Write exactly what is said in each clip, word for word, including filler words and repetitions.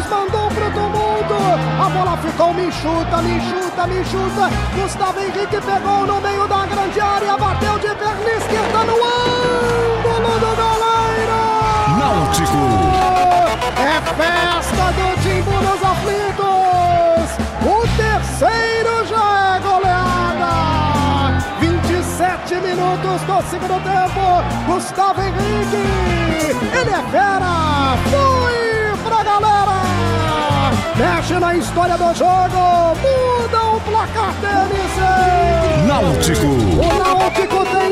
Demis mandou pro tumulto. A bola ficou me chuta, me chuta, me chuta. Gustavo Henrique pegou no meio da grande área, bateu de perna esquerda no ângulo do goleiro. Náutico. É festa do Timbu nos aflitos. O terceiro já é goleada. vinte e sete minutos do segundo tempo. Gustavo Henrique, ele é fera. Foi pra galera. Mexe na história do jogo. Muda o placar T M C. Náutico. O Náutico tem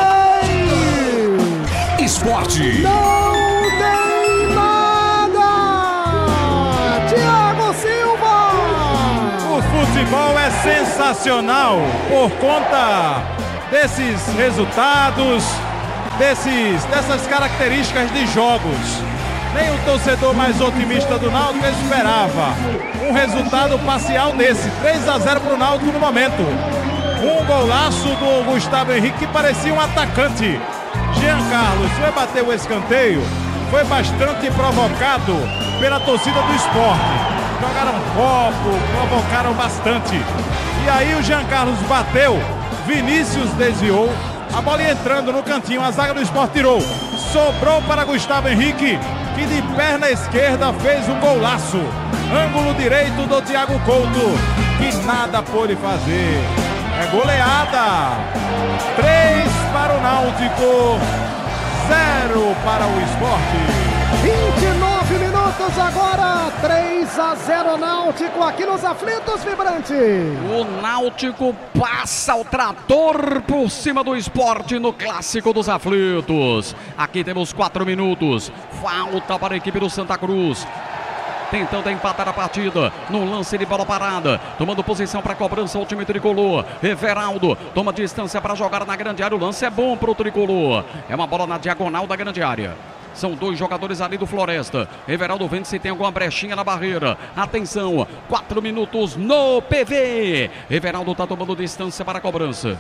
três. Esporte. Não tem nada. Thiago Silva. O futebol é sensacional por conta desses resultados, desses, dessas características de jogos. Nem o torcedor mais otimista do Náutico esperava um resultado parcial nesse, três a zero para o Náutico no momento. Um golaço do Gustavo Henrique que parecia um atacante. Jean Carlos foi bater o escanteio, foi bastante provocado pela torcida do Sport. Jogaram copo, provocaram bastante. E aí o Jean Carlos bateu, Vinícius desviou, a bola ia entrando no cantinho, a zaga do Sport tirou. Sobrou para Gustavo Henrique, que de perna esquerda fez um golaço. Ângulo direito do Thiago Couto, que nada pôde fazer. É goleada. três para o Náutico, zero para o Sport. vinte e nove minutos agora, três a zero Náutico aqui nos aflitos, Vibrante. O Náutico passa o trator por cima do Sport no clássico dos aflitos. Aqui temos quatro minutos, falta para a equipe do Santa Cruz. Tentando empatar a partida, no lance de bola parada, tomando posição para a cobrança o time tricolor. Everaldo toma distância para jogar na grande área, o lance é bom para o tricolor. É uma bola na diagonal da grande área. São dois jogadores ali do Floresta. Everaldo vendo se tem alguma brechinha na barreira. Atenção, quatro minutos no P V. Everaldo está tomando distância para a cobrança.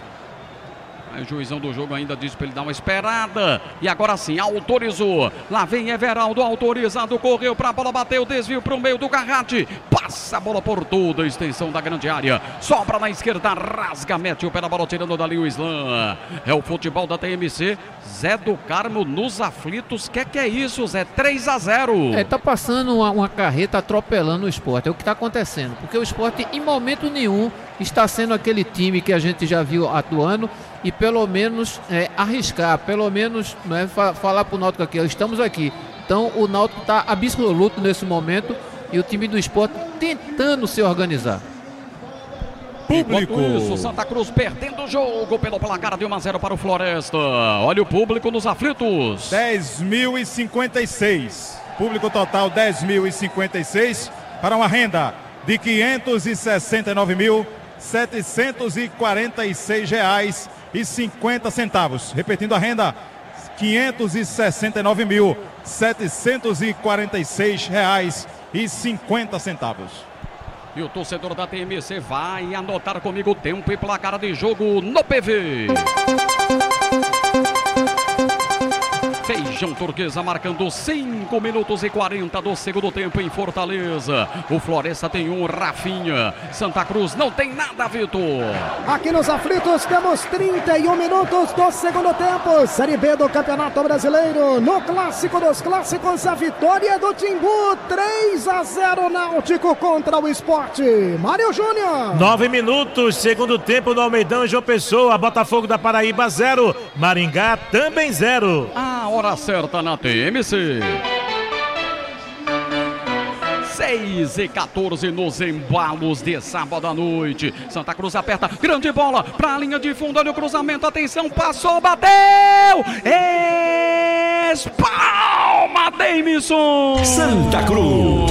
O juizão do jogo ainda disse para ele dar uma esperada. E agora sim, autorizou. Lá vem Everaldo, autorizado. Correu para a bola, bateu, desvio para o meio do Garratti. Passa a bola por toda a extensão da grande área. Sobra na esquerda, rasga, mete o pé na bola, tirando dali o Slam. É o futebol da T M C. Zé do Carmo nos aflitos. Que que é isso, Zé? três a zero. É, tá passando uma, uma carreta atropelando o Sport. É o que tá acontecendo. Porque o Sport, em momento nenhum, está sendo aquele time que a gente já viu atuando. E pelo menos é, arriscar, pelo menos né, fa- falar para o Náutico aqui, estamos aqui. Então o Náutico está absoluto nesse momento e o time do Sport tentando se organizar. Público. Isso, Santa Cruz perdendo o jogo pelo placar de um a zero para o Floresta. Olha o público nos aflitos. dez mil e cinquenta e seis. Público total dez mil e cinquenta e seis para uma renda de quinhentos e sessenta e nove mil setecentos e quarenta e seis reais e cinquenta centavos. Repetindo a renda, quinhentos e sessenta e nove mil setecentos e quarenta e seis reais e cinquenta centavos. E o torcedor da T M C vai anotar comigo o tempo e placar de jogo no P V. Feijão Turquesa marcando cinco minutos e quarenta do segundo tempo em Fortaleza. O Floresta tem um, Rafinha. Santa Cruz não tem nada, Vitor. Aqui nos aflitos temos trinta e um minutos do segundo tempo. Série B do Campeonato Brasileiro. No clássico dos clássicos, a vitória do Timbu. três a zero Náutico contra o Sport. Mário Júnior. Nove minutos, segundo tempo no Almeidão, João Pessoa. Botafogo da Paraíba zero. Maringá também zero. A hora certa na T M C. seis e quatorze nos embalos de sábado à noite. Santa Cruz aperta, grande bola para a linha de fundo, olha o cruzamento, atenção, passou, bateu! Espalma, Demisson! Santa Cruz!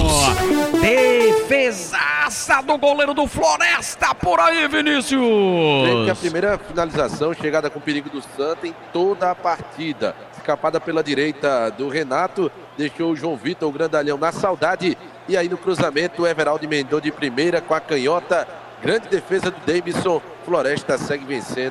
Defesaça do goleiro do Floresta, por aí, Vinícius! Gente, a primeira finalização, chegada com perigo do Santa em toda a partida. Escapada pela direita do Renato, deixou o João Vitor, o grandalhão, na saudade. E aí no cruzamento o Everaldo emendou de primeira com a canhota. Grande defesa do Davidson. Floresta segue vencendo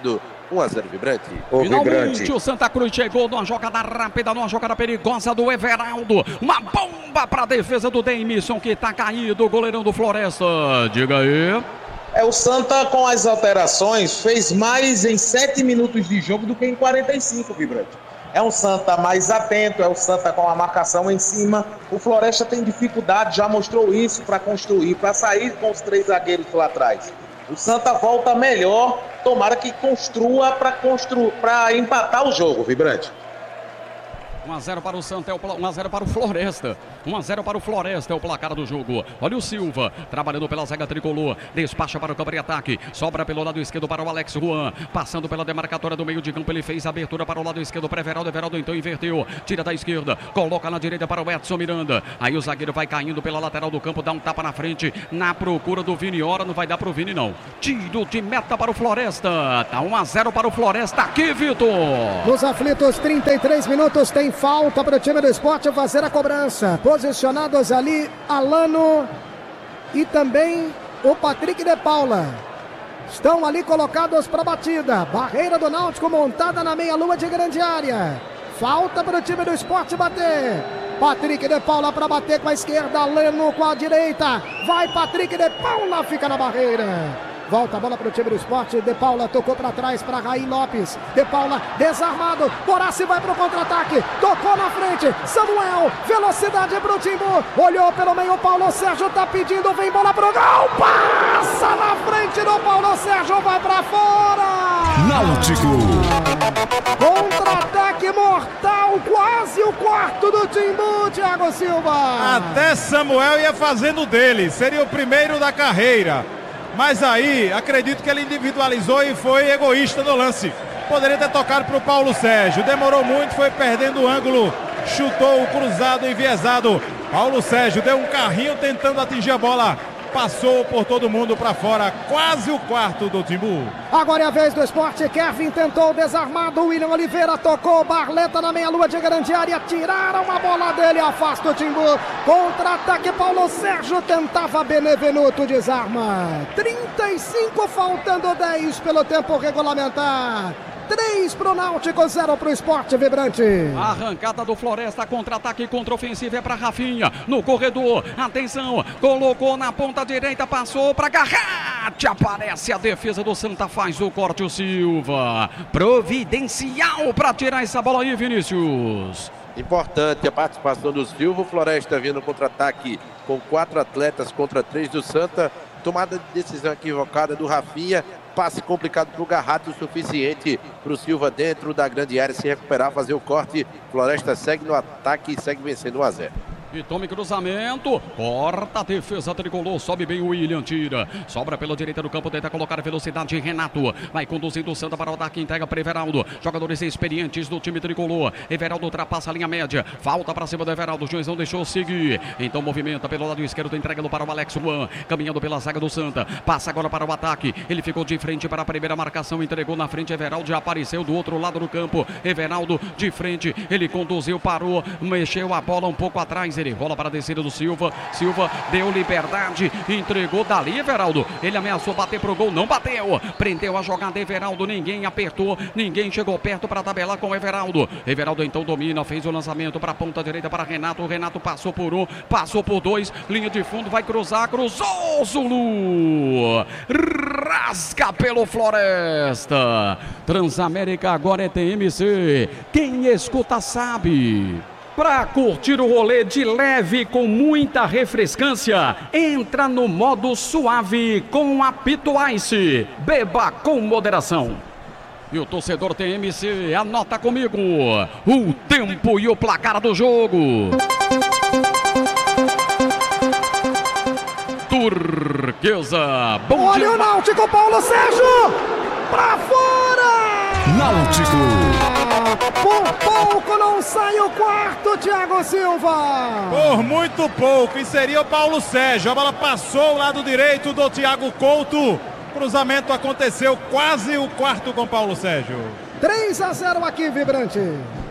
um a zero Vibrante. O Finalmente Vibrante. O Santa Cruz chegou numa jogada rápida, numa jogada perigosa do Everaldo. Uma bomba para a defesa do Demisson, que está caído, o goleirão do Floresta. Diga aí. É, o Santa, com as alterações, fez mais em sete minutos de jogo do que em quarenta e cinco, Vibrante. É um Santa mais atento, é o Santa com a marcação em cima. O Floresta tem dificuldade, já mostrou isso para construir, para sair com os três zagueiros lá atrás. O Santa volta melhor, tomara que construa para constru... para empatar o jogo, Vibrante. um a zero para o Santa, é o pla... um a zero para o Floresta. um a zero para o Floresta é o placar do jogo. Olha o Silva, trabalhando pela zaga tricolor. Despacha para o campo de ataque. Sobra pelo lado esquerdo para o Alex Juan. Passando pela demarcatória do meio de campo, ele fez a abertura para o lado esquerdo para Everaldo. Everaldo então inverteu. Tira da esquerda, coloca na direita para o Edson Miranda. Aí o zagueiro vai caindo pela lateral do campo, dá um tapa na frente, na procura do Vini. Ora, não vai dar para o Vini, não. Tiro de meta para o Floresta. Tá um a zero para o Floresta aqui, Vitor. Nos aflitos, trinta e três minutos, tem falta para o time do Sport fazer a cobrança. Posicionados ali, Alano e também o Patrick de Paula. Estão ali colocados para a batida. Barreira do Náutico montada na meia-lua de grande área. Falta para o time do Sport bater. Patrick de Paula para bater com a esquerda, Alano com a direita. Vai Patrick de Paula, fica na barreira. Volta a bola para o time do Sport. De Paula tocou para trás para Raí Lopes. De Paula desarmado. Borassi vai para o contra-ataque. Tocou na frente. Samuel. Velocidade para o Timbu. Olhou pelo meio. Paulo Sérgio está pedindo. Vem bola para o gol. Passa na frente do Paulo Sérgio. Vai para fora. Náutico. Contra-ataque mortal. Quase o quarto do Timbu. Thiago Silva. Até Samuel ia fazendo dele. Seria o primeiro da carreira. Mas aí, acredito que ele individualizou e foi egoísta no lance. Poderia ter tocado para o Paulo Sérgio. Demorou muito, foi perdendo o ângulo. Chutou o cruzado enviesado. Paulo Sérgio deu um carrinho tentando atingir a bola. Passou por todo mundo para fora. Quase o quarto do Timbu. Agora é a vez do Sport. Kevin tentou desarmado. William Oliveira tocou. Barleta na meia-lua de grande área. Tiraram a bola dele. Afasta o Timbu. Contra-ataque. Paulo Sérgio tentava. Benevenuto desarma. trinta e cinco faltando dez pelo tempo regulamentar. três para o Náutico, zero para o Sport, Vibrante. Arrancada do Floresta, contra-ataque, contra-ofensiva é para Rafinha, no corredor, atenção, colocou na ponta direita, passou para Garratti, aparece a defesa do Santa, faz o corte o Silva, providencial para tirar essa bola aí, Vinícius. Importante a participação do Silva, o Floresta vindo no contra-ataque com quatro atletas contra três do Santa, tomada de decisão equivocada do Rafinha. Passe complicado para o Garratti, o suficiente para o Silva dentro da grande área se recuperar, fazer o corte. Floresta segue no ataque e segue vencendo um a zero. E tome cruzamento, corta a defesa tricolor, sobe bem o William, tira, sobra pela direita do campo, tenta colocar velocidade, Renato, vai conduzindo o Santa para o ataque, entrega para Everaldo, jogadores experientes do time tricolor, Everaldo ultrapassa a linha média, falta para cima do Everaldo, o Juizão deixou seguir, então movimenta pelo lado esquerdo, entregando para o Alex Juan, caminhando pela zaga do Santa, passa agora para o ataque, ele ficou de frente para a primeira marcação, entregou na frente, Everaldo já apareceu do outro lado do campo, Everaldo de frente, ele conduziu, parou, mexeu a bola um pouco atrás, ele rola para a descida do Silva. Silva deu liberdade, entregou dali, Everaldo. Ele ameaçou bater pro gol, não bateu. Prendeu a jogada, Everaldo. Ninguém apertou, ninguém chegou perto para tabelar com o Everaldo. Everaldo então domina, fez o lançamento para a ponta direita para Renato. O Renato passou por um, passou por dois. Linha de fundo, vai cruzar, cruzou Zulu. Rasga pelo Floresta. Transamérica agora é T M C. Quem escuta sabe. Para curtir o rolê de leve com muita refrescância, entra no modo suave com Apito Ice. Beba com moderação. E o torcedor T M C, anota comigo o tempo e o placar do jogo. Turquesa. Bom Olha dia. O Náutico, Paulo Sérgio! Pra fora! Náutico. Por pouco não sai o quarto, Thiago Silva. Por muito pouco, e seria o Paulo Sérgio. A bola passou ao lado direito do Thiago Couto. Cruzamento aconteceu, quase o quarto com Paulo Sérgio. três a zero aqui, Vibrante.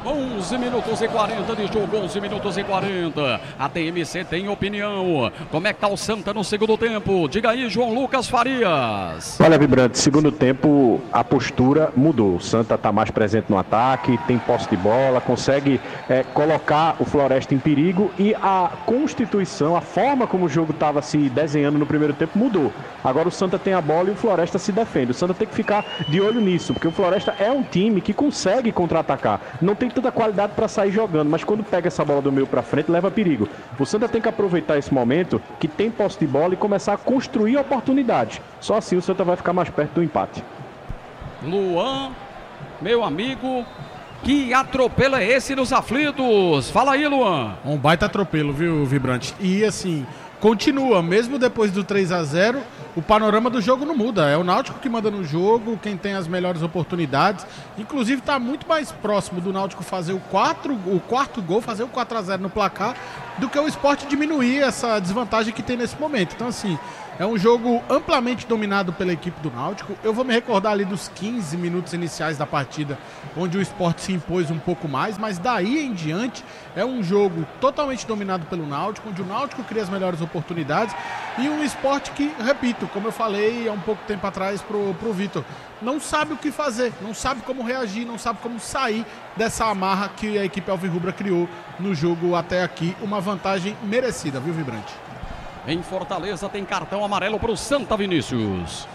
onze minutos e quarenta de jogo, onze minutos e quarenta. A T M C tem opinião. Como é que tá o Santa no segundo tempo? Diga aí, João Lucas Farias. Olha, Vibrante, segundo tempo a postura mudou. O Santa tá mais presente no ataque, tem posse de bola, consegue é, colocar o Floresta em perigo e a constituição, a forma como o jogo estava se desenhando no primeiro tempo mudou. Agora o Santa tem a bola e o Floresta se defende. O Santa tem que ficar de olho nisso, porque o Floresta é um time que consegue contra-atacar. Não tem tanta qualidade para sair jogando, mas quando pega essa bola do meio para frente, leva perigo. O Santa tem que aproveitar esse momento que tem posse de bola e começar a construir oportunidades. Só assim o Santa vai ficar mais perto do empate. Luan, meu amigo, que atropelo é esse nos aflitos? Fala aí, Luan. Um baita atropelo, viu, Vibrante? E assim, continua, mesmo depois do três a zero, o panorama do jogo não muda. É o Náutico que manda no jogo, quem tem as melhores oportunidades. Inclusive está muito mais próximo do Náutico fazer o, quatro, o quarto gol, fazer o quatro a zero no placar, do que o Sport diminuir essa desvantagem que tem nesse momento. Então assim, é um jogo amplamente dominado pela equipe do Náutico. Eu vou me recordar ali dos quinze minutos iniciais da partida, onde o Sport se impôs um pouco mais, mas daí em diante é um jogo totalmente dominado pelo Náutico, onde o Náutico cria as melhores oportunidades e um Sport que, repito, como eu falei há um pouco tempo atrás pro, pro Vitor, não sabe o que fazer, não sabe como reagir, não sabe como sair dessa amarra que a equipe alvirrubra criou no jogo até aqui. Uma vantagem merecida, viu, Vibrante? Em Fortaleza tem cartão amarelo para o Santa, Vinícius.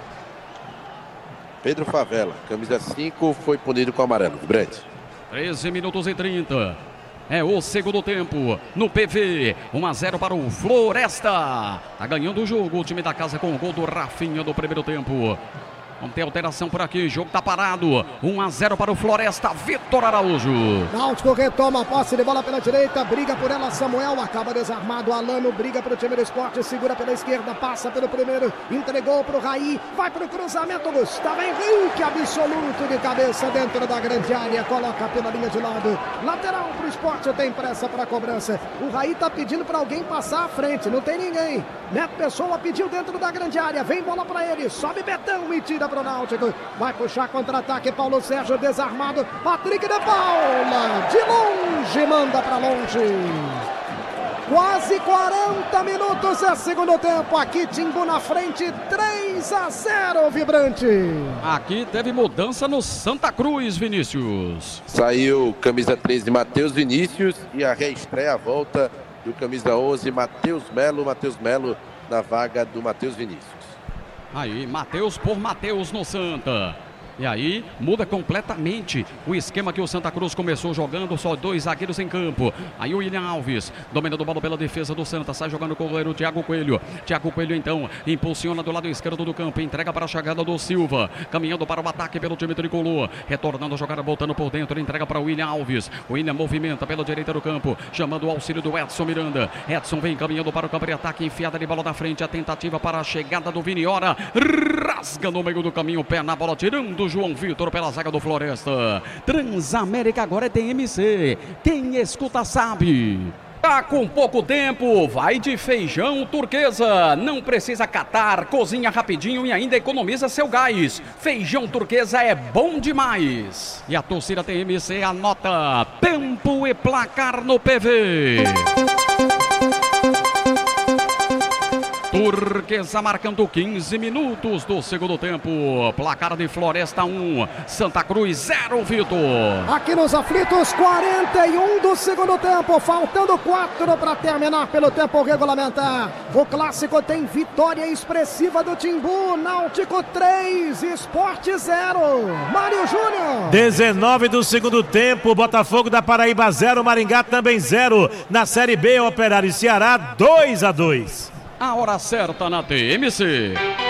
Pedro Favela, camisa cinco, foi punido com amarelo. Vibrante. treze minutos e trinta. É o segundo tempo no P V. um a zero para o Floresta. Tá ganhando o jogo o time da casa com o gol do Rafinha do primeiro tempo. Vamos ter alteração por aqui, o jogo tá parado. um a zero para o Floresta, Vitor Araújo. Náutico retoma a posse de bola pela direita, briga por ela Samuel, acaba desarmado. Alano briga para o time do Sport, segura pela esquerda, passa pelo primeiro, entregou para o Raí, vai para o cruzamento. Gustavo Henrique, absoluto de cabeça dentro da grande área, coloca pela linha de lado. Lateral para o Sport, tem pressa para a cobrança. O Raí tá pedindo para alguém passar à frente, não tem ninguém. Neto Pessoa pediu dentro da grande área, vem bola para ele, sobe Betão e tira para o Náutico, vai puxar contra-ataque, Paulo Sérgio desarmado, Patrick de Paula, de longe, manda para longe. Quase quarenta minutos é segundo tempo, aqui Timbu na frente, três a zero, Vibrante. Aqui teve mudança no Santa Cruz, Vinícius. Saiu camisa treze, Matheus Vinícius, e a reestreia a volta do camisa onze, Matheus Melo, Matheus Melo na vaga do Matheus Vinícius. Aí, Matheus por Matheus no Santa. E aí, muda completamente o esquema que o Santa Cruz começou jogando, só dois zagueiros em campo. Aí o William Alves, dominando bola pela defesa do Santa, sai jogando com o goleiro Thiago Coelho. Thiago Coelho, então, impulsiona do lado esquerdo do campo, entrega para a chegada do Silva, caminhando para o ataque pelo time tricolor, retornando a jogada, voltando por dentro, entrega para o William Alves. O William movimenta pela direita do campo, chamando o auxílio do Edson Miranda. Edson vem caminhando para o campo de ataque, enfiada de bola na frente, a tentativa para a chegada do Viniora, rasga no meio do caminho, pé na bola, tirando João Vitor pela zaga do Floresta. Transamérica agora é T M C. Quem escuta sabe. Tá com pouco tempo, vai de Feijão Turquesa. Não precisa catar, cozinha rapidinho e ainda economiza seu gás. Feijão Turquesa é bom demais. E a torcida T M C anota tempo e placar no P V. Turquesa marcando quinze minutos do segundo tempo. Placar de Floresta um, Santa Cruz zero, Vitor. Aqui nos aflitos, quarenta e um do segundo tempo, faltando quatro para terminar pelo tempo regulamentar. O clássico tem vitória expressiva do Timbu, Náutico três, Sport zero. Mário Júnior. dezenove do segundo tempo, Botafogo da Paraíba zero, Maringá também zero. Na Série B, Operário e Ceará dois a dois. A hora certa na T M C.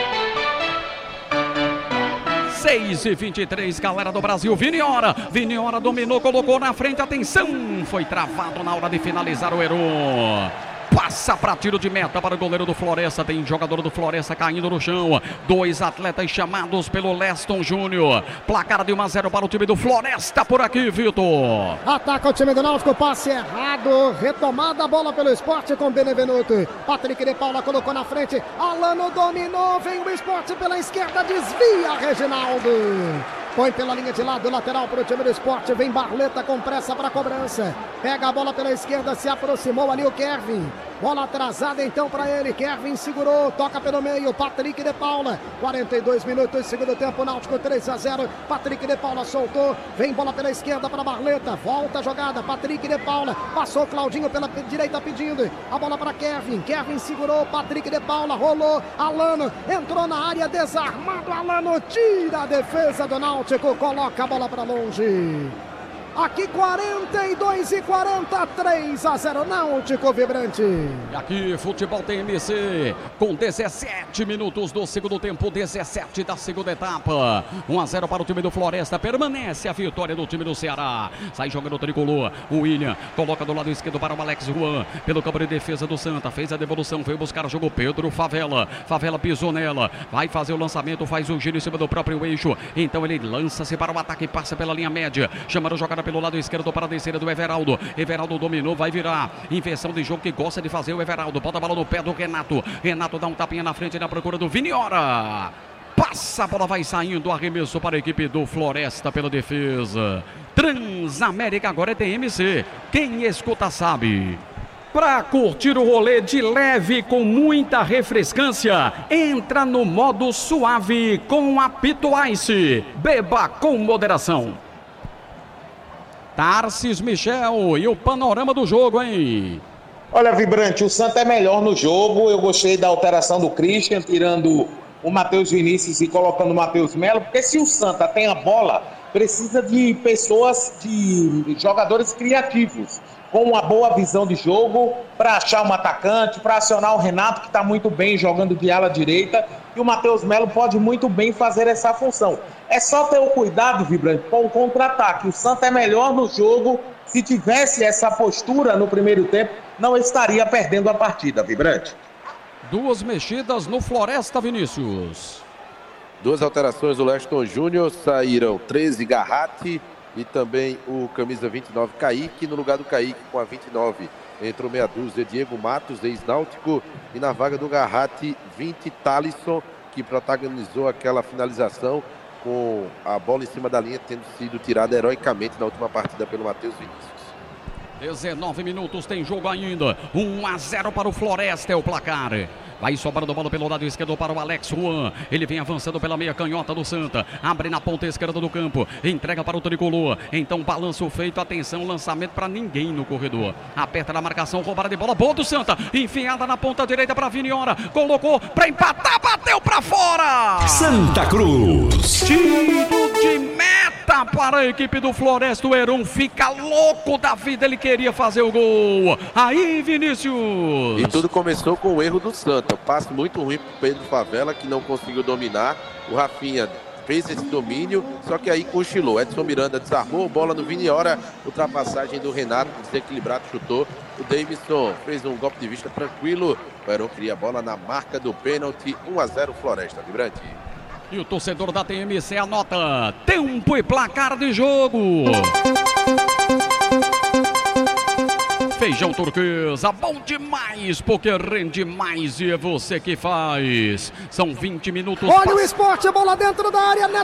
seis e vinte e três, galera do Brasil. Viniora, Viniora dominou, colocou na frente, atenção, foi travado na hora de finalizar o Heron. Passa para tiro de meta para o goleiro do Floresta. Tem jogador do Floresta caindo no chão. Dois atletas chamados pelo Leston Júnior. Placar de um a zero para o time do Floresta por aqui, Vitor. Ataca o time do Náutico, passe errado. Retomada a bola pelo Sport com Benevenuto. Patrick de Paula colocou na frente. Alano dominou, vem o Sport pela esquerda, desvia Reginaldo. Põe pela linha de lado, lateral para o time do Sport. Vem Barleta com pressa para a cobrança. Pega a bola pela esquerda, se aproximou ali o Kevin. Bola atrasada então para ele. Kevin segurou, toca pelo meio. Patrick de Paula. quarenta e dois minutos, segundo tempo. Náutico três a zero. Patrick de Paula soltou. Vem bola pela esquerda para Barleta. Volta a jogada. Patrick de Paula. Passou Claudinho pela direita pedindo. A bola para Kevin. Kevin segurou. Patrick de Paula rolou. Alano entrou na área, desarmado. Alano tira a defesa do Náutico. Coloca a bola para longe. Aqui quarenta e dois e quarenta, três a zero, Náutico vibrante. E aqui futebol T M C com dezessete minutos do segundo tempo, dezessete da segunda etapa. um a zero para o time do Floresta, permanece a vitória do time do Ceará. Sai jogando o tricolor, o William coloca do lado esquerdo para o Alex Juan, pelo campo de defesa do Santa, fez a devolução, veio buscar o jogo Pedro Favela. Favela pisou nela, vai fazer o lançamento, faz o giro em cima do próprio eixo. Então ele lança-se para o ataque, passa pela linha média, chama o jogada pelo lado esquerdo para a descida do Everaldo. Everaldo dominou, vai virar. Inversão de jogo que gosta de fazer o Everaldo. Bota a bola no pé do Renato. Renato dá um tapinha na frente na procura do Viniora. Passa, a bola vai saindo. Arremesso para a equipe do Floresta pela defesa. Transamérica agora é T M C. Quem escuta sabe. Para curtir o rolê de leve com muita refrescância, entra no modo suave com a Pito Ice. Beba com moderação. Tarcis Michel e o panorama do jogo, hein? Olha, Vibrante, o Santa é melhor no jogo. Eu gostei da alteração do Christian, tirando o Matheus Vinícius e colocando o Matheus Melo, porque se o Santa tem a bola, precisa de pessoas, de jogadores criativos, com uma boa visão de jogo, para achar um atacante, para acionar o Renato, que está muito bem jogando de ala direita, e o Matheus Melo pode muito bem fazer essa função. É só ter o cuidado, Vibrante, com o contra-ataque. O Santa é melhor no jogo. Se tivesse essa postura no primeiro tempo, não estaria perdendo a partida, Vibrante. Duas mexidas no Floresta, Vinícius. Duas alterações do Leston Júnior, saíram treze Garratti e também o camisa vinte e nove Kaique, no lugar do Kaique com a vinte e nove. Entrou meia dúzia Diego Matos, ex-Náutico, e na vaga do Garratti, vinte Thalisson, que protagonizou aquela finalização com a bola em cima da linha, tendo sido tirada heroicamente na última partida pelo Matheus Vinícius. dezenove minutos, tem jogo ainda. um a zero para o Floresta é o placar. Vai sobrando a bola pelo lado esquerdo para o Alex Juan. Ele vem avançando pela meia canhota do Santa. Abre na ponta esquerda do campo. Entrega para o tricolor. Então balanço feito. Atenção, lançamento para ninguém no corredor. Aperta na marcação, roubada de bola. Boa do Santa. Enfiada na ponta direita para Viniora. Colocou para empatar. Bateu para fora. Santa Cruz. Tiro de meta para a equipe do Floresta. O Heron fica louco da vida. Ele queria fazer o gol. Aí, Vinícius. E tudo começou com o erro do Santa. Um passe muito ruim para o Pedro Favela, que não conseguiu dominar. O Rafinha fez esse domínio, só que aí cochilou. Edson Miranda desarmou, bola no Viniora, ultrapassagem do Renato, desequilibrado, chutou. O Davidson fez um golpe de vista tranquilo. O Heron queria a bola na marca do pênalti. um a zero Floresta, Vibrante. E o torcedor da T M C anota tempo e placar de jogo. Feijão turquesa, bom demais, porque rende mais e é você que faz. São vinte minutos. Olha o Sport, bola dentro da área, Neto